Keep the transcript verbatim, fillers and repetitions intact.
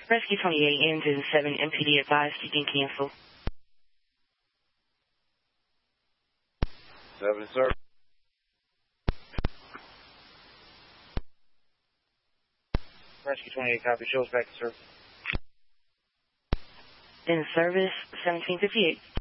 Rescue twenty-eight ends in seven, M P D advised you can cancel. seven, sir. Rescue twenty-eight, copy. Show us back to service. In service, seventeen fifty-eight.